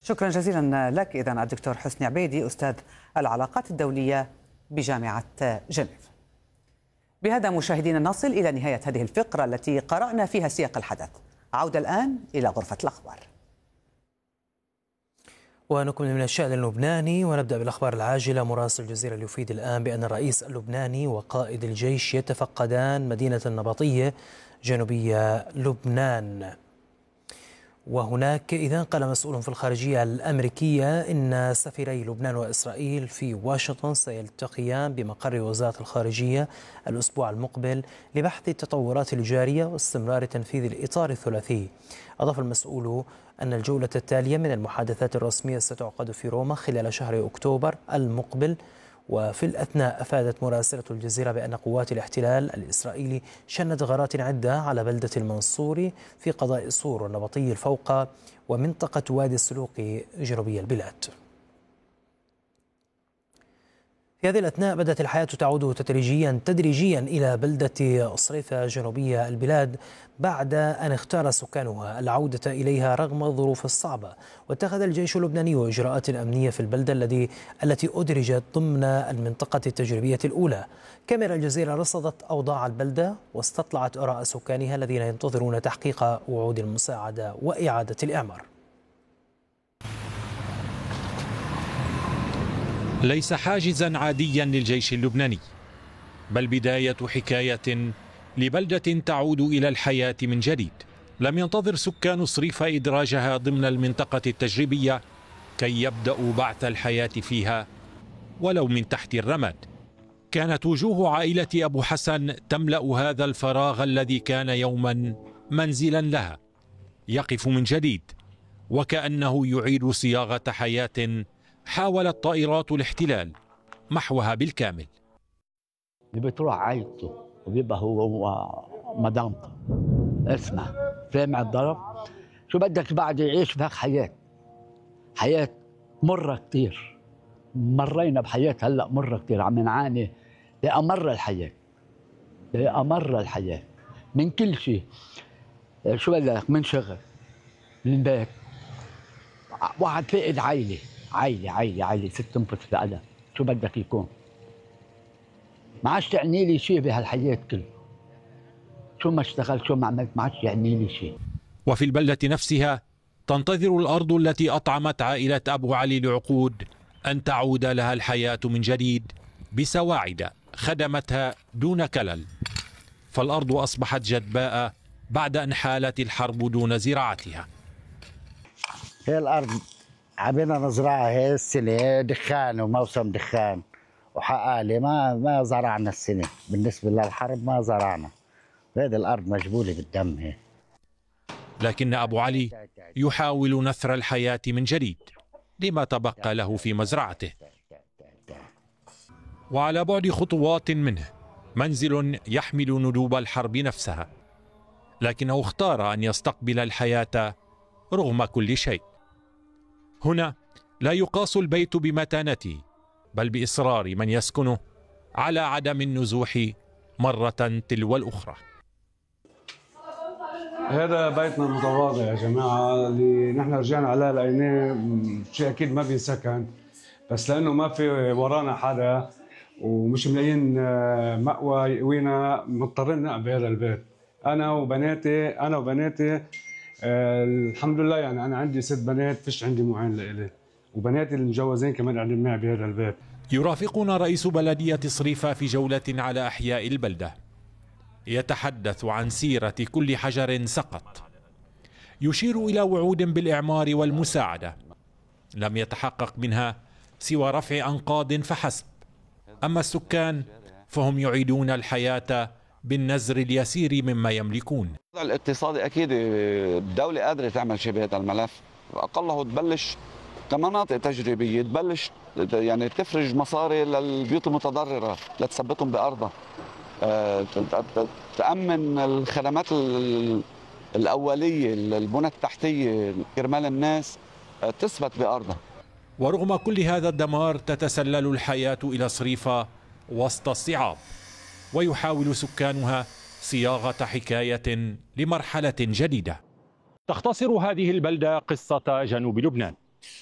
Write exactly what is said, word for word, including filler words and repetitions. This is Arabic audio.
شكرا جزيلا لك. إذن الدكتور حسني عبيدي أستاذ العلاقات الدولية بجامعة جنيف. بهذا مشاهدينا نصل إلى نهاية هذه الفقرة التي قرأنا فيها سياق الحدث. عودة الآن إلى غرفة الأخبار. ونكمل من الشأن اللبناني ونبدأ بالأخبار العاجلة. مراسل الجزيرة يفيد الآن بأن الرئيس اللبناني وقائد الجيش يتفقدان مدينة النبطية جنوبي لبنان. وهناك إذن قال مسؤول في الخارجية الأمريكية إن سفيري لبنان وإسرائيل في واشنطن سيلتقيان بمقر وزارة الخارجية الأسبوع المقبل لبحث التطورات الجارية واستمرار تنفيذ الإطار الثلاثي. أضاف المسؤول أن الجولة التالية من المحادثات الرسمية ستعقد في روما خلال شهر أكتوبر المقبل. وفي الأثناء أفادت مراسلة الجزيرة بأن قوات الاحتلال الإسرائيلي شنت غارات عدة على بلدة المنصوري في قضاء صور والنبطي الفوقة ومنطقة وادي السلوق جنوبي البلاد. في هذه الأثناء بدأت الحياة تعود تدريجيا تدريجيا إلى بلدة صريفة جنوبية البلاد بعد أن اختار سكانها العودة إليها رغم الظروف الصعبة. واتخذ الجيش اللبناني إجراءات أمنية في البلدة الذي التي أدرجت ضمن المنطقة التجريبية الأولى. كاميرا الجزيرة رصدت أوضاع البلدة واستطلعت آراء سكانها الذين ينتظرون تحقيق وعود المساعدة وإعادة الإعمار. ليس حاجزا عاديا للجيش اللبناني، بل بداية حكاية لبلدة تعود إلى الحياة من جديد. لم ينتظر سكان صريفة إدراجها ضمن المنطقة التجريبية كي يبدأوا بعث الحياة فيها ولو من تحت الرماد. كانت وجوه عائلة أبو حسن تملأ هذا الفراغ الذي كان يوما منزلا لها. يقف من جديد وكأنه يعيد صياغة حياة حاولت طائرات الاحتلال محوها بالكامل. اللي بتروح عائلته وبيبقى هو ومدامته اسمع سامع الضرب، شو بدك بعد يعيش بهيك حياة حياة مرة كتير. مرينا بحياة هلا مرة كتير، عم نعاني لأمر الحياة لأمر الحياة من كل شيء. شو بدك من شغل من بيت، واحد فقد عائلة عائلة عائلة عائلة ست تنفس الألم، شو بدك يكون؟ ما عادش تعني لي شيء بهالحياة كله. شو ما اشتغلت شو ما عملت ما عادش يعني لي شيء. وفي البلدة نفسها تنتظر الأرض التي أطعمت عائلة أبو علي لعقود أن تعود لها الحياة من جديد بسواعد خدمتها دون كلل. فالأرض أصبحت جدباء بعد أن حالت الحرب دون زراعتها. هي الأرض عبينا نزرعها هي السنة دخان وموسم دخان وحقالي ما ما زرعنا السنة، بالنسبة للحرب ما زرعنا. هذه الأرض مجبولة بالدم هي. لكن أبو علي يحاول نثر الحياة من جديد لما تبقى له في مزرعته. وعلى بعد خطوات منه منزل يحمل ندوب الحرب نفسها، لكنه اختار أن يستقبل الحياة رغم كل شيء. هنا لا يقاس البيت بمتانته بل بإصرار من يسكنه على عدم النزوح مرة تلو الأخرى. هذا بيتنا المتواضع يا جماعة اللي نحن رجعنا عليه لقيناه شيء أكيد ما بينسكن، بس لأنه ما في ورانا حدا ومش ملاقيين مأوى يقوينا مضطرين نقعد بهذا البيت. أنا وبناتي أنا وبناتي آه الحمد لله، يعني أنا عندي ست بنات فيش عندي معين لإلي، وبناتي المجوزين كمان قاعدين معي بهذا البيت. يرافقنا رئيس بلدية صريفة في جولة على أحياء البلدة، يتحدث عن سيرة كل حجر سقط، يشير إلى وعود بالإعمار والمساعدة لم يتحقق منها سوى رفع أنقاض فحسب. أما السكان فهم يعيدون الحياة بالنزر اليسير مما يملكون. الوضع الاقتصادي أكيد الدولة قادرة تعمل شيء بهذا الملف، أقله تبلش كمناطق تجريبية تبلش يعني تفرج مصاري للبيوت المتضررة لتثبتهم بأرضها، تأمن الخدمات الأولية البنى التحتية كرمال الناس تثبت بأرضها. ورغم كل هذا الدمار تتسلل الحياة إلى صريفة وسط الصعاب، ويحاول سكانها صياغة حكاية لمرحلة جديدة. تختصر هذه البلدة قصة جنوب لبنان،